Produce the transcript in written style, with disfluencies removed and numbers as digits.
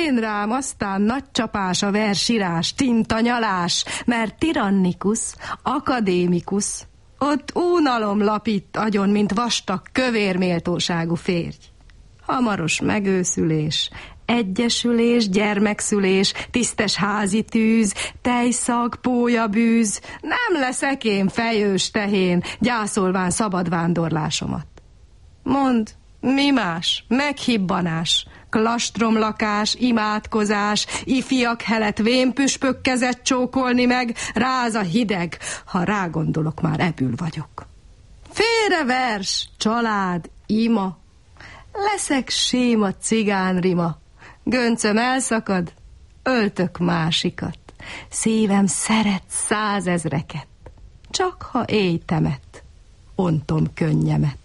Én rám aztán nagy csapás a versírás, tintanyalás, mert tirannikusz, akadémikusz, ott unalom lapít agyon, mint vastag, kövér méltóságú férj. Hamaros megőszülés, egyesülés, gyermekszülés, tisztes házi tűz, tejszag, pólyabűz, nem leszek én fejős tehén, gyászolván szabad vándorlásomat. Mondd, mi más, meghibbanás, klastromlakás, imádkozás, ifiak helet vénpüspök kezet csókolni meg, ráz a hideg, ha rágondolok, már ebül vagyok. Félrevers, család, ima, leszek séma cigánrima, göncöm elszakad, öltök másikat, szívem szeret 100 000-eket, csak ha éj temet, ontom könnyemet.